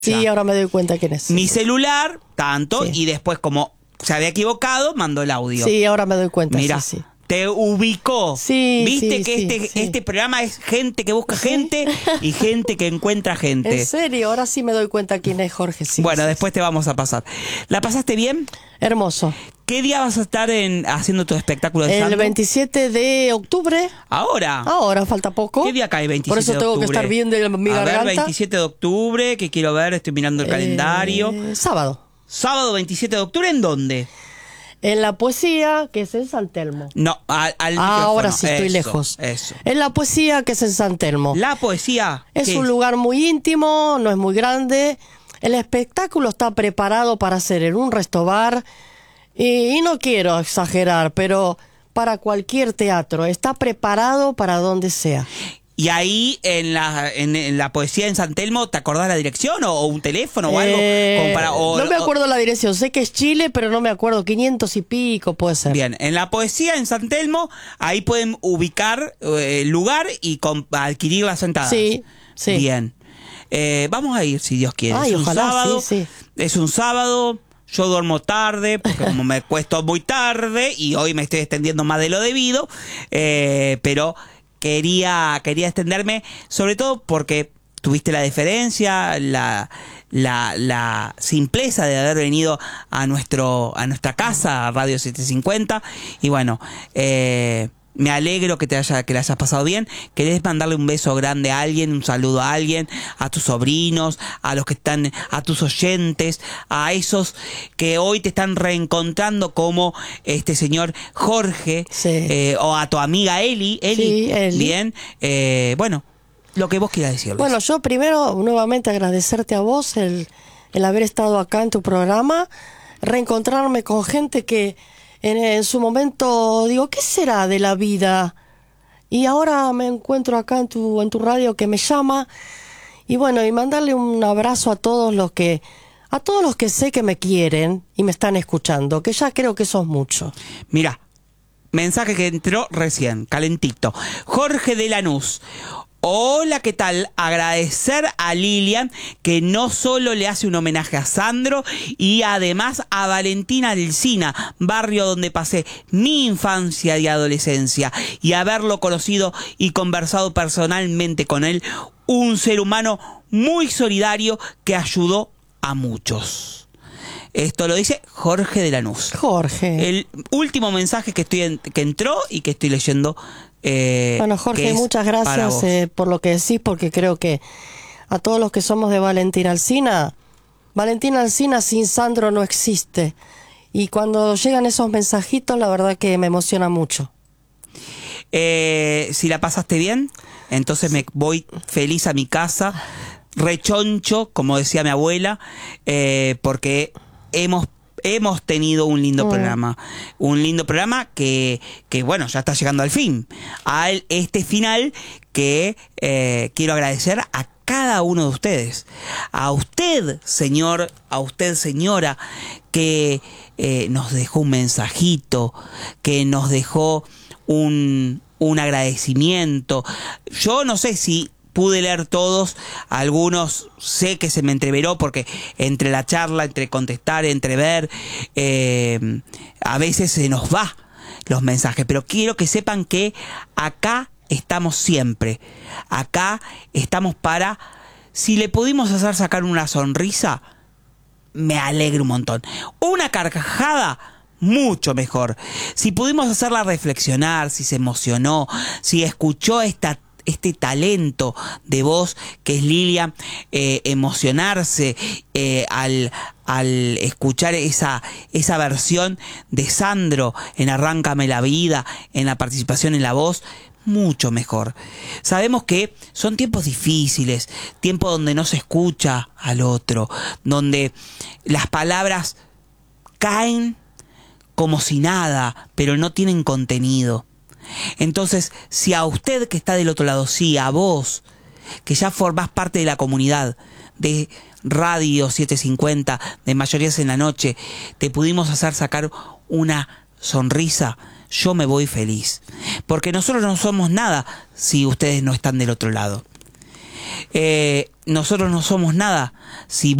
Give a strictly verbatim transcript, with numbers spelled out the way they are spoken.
Sí, ahora me doy cuenta quién es. Mi celular, tanto, Sí. y después como se había equivocado, mandó el audio. Sí, ahora me doy cuenta. Mira, sí, sí. te ubicó. Sí, Viste sí, que sí, este, sí. este programa es gente que busca ¿Sí? gente y gente que encuentra gente. En serio, ahora sí me doy cuenta quién es Jorge. Sí, bueno, sí, después te vamos a pasar. ¿La pasaste bien? sí. Hermoso. ¿Qué día vas a estar en, haciendo tu espectáculo de El Sandro? veintisiete de octubre. Ahora. Ahora falta poco. ¿Qué día cae veintisiete Por eso de tengo octubre? que estar bien de mi a garganta. ver, veintisiete de octubre, que quiero ver, estoy mirando el Eh, calendario. Sábado. Sábado veintisiete de octubre, ¿en dónde? En la poesía, que es en San Telmo. No, al, al Ah, micrófono. ahora sí estoy Eso, lejos. Eso. En la poesía, que es en San Telmo. La poesía. Es ¿qué un lugar muy íntimo, no es muy grande. El espectáculo está preparado para hacer en un restobar. Y, y no quiero exagerar, pero para cualquier teatro. Está preparado para donde sea. Y ahí en la, en, en la poesía en San Telmo, ¿te acordás la dirección o, o un teléfono o algo? Eh, Como para, o, no me o- acuerdo la dirección. Sé que es Chile, pero no me acuerdo. quinientos y pico puede ser. Bien, en la poesía en San Telmo, ahí pueden ubicar eh, el lugar y com- adquirir las entradas. Sí, sí. Bien. Eh, vamos a ir, si Dios quiere. Ay, es un ojalá, sábado. sí, sí. Es un sábado. Yo duermo tarde, porque como me cuesto muy tarde y hoy me estoy extendiendo más de lo debido, eh, pero quería, quería extenderme, sobre todo porque tuviste la deferencia, la, la, la simpleza de haber venido a nuestro, a nuestra casa, a Radio setecientos cincuenta, y bueno, eh, me alegro que te haya, que le hayas pasado bien. ¿Querés mandarle un beso grande a alguien, un saludo a alguien, a tus sobrinos, a los que están, a tus oyentes, a esos que hoy te están reencontrando como este señor Jorge, Sí. eh, o a tu amiga Eli, Eli, Sí, Eli. bien, eh, bueno, lo que vos quieras decirles. Bueno, yo primero nuevamente agradecerte a vos el, el haber estado acá en tu programa, reencontrarme con gente que en, en su momento digo, ¿qué será de la vida? Y ahora me encuentro acá en tu, en tu radio que me llama y bueno, y mandarle un abrazo a todos los que, a todos los que sé que me quieren y me están escuchando, que ya creo que sos mucho. Mira, mensaje que entró recién, calentito. Jorge de Lanús. Hola, ¿qué tal? Agradecer a Lilian que no solo le hace un homenaje a Sandro y además a Valentín Alsina, barrio donde pasé mi infancia y adolescencia, y haberlo conocido y conversado personalmente con él, un ser humano muy solidario que ayudó a muchos. Esto lo dice Jorge de Lanús. Jorge. El último mensaje que estoy en- que entró y que estoy leyendo. Eh, Bueno, que Jorge, es muchas para gracias vos. eh, por lo que decís, porque creo que a todos los que somos de Valentín Alsina, Valentín Alsina sin Sandro no existe. Y cuando llegan esos mensajitos, la verdad que me emociona mucho. Eh, si la pasaste bien, entonces me voy feliz a mi casa, rechoncho, como decía mi abuela, eh, porque hemos hemos tenido un lindo Mm. programa, un lindo programa que, que bueno, ya está llegando al fin, a este final que eh, quiero agradecer a cada uno de ustedes, a usted, señor, a usted, señora, que eh, nos dejó un mensajito, que nos dejó un, un agradecimiento. Yo no sé si pude leer todos, algunos sé que se me entreveró porque entre la charla, entre contestar, entre ver, eh, a veces se nos va los mensajes, pero quiero que sepan que acá estamos siempre, acá estamos para, si le pudimos hacer sacar una sonrisa, me alegro un montón, una carcajada, mucho mejor. Si pudimos hacerla reflexionar, si se emocionó, si escuchó esta, este talento de voz que es Lilian, eh, emocionarse eh, al, al escuchar esa, esa versión de Sandro en Arráncame la Vida, en la participación en la voz, mucho mejor. Sabemos que son tiempos difíciles, tiempos donde no se escucha al otro, donde las palabras caen como si nada, pero no tienen contenido. Entonces, si a usted que está del otro lado, sí, a vos, que ya formás parte de la comunidad de Radio setecientos cincuenta, de Mayorías en la Noche, te pudimos hacer sacar una sonrisa, yo me voy feliz. Porque nosotros no somos nada si ustedes no están del otro lado. eh, nosotros no somos nada si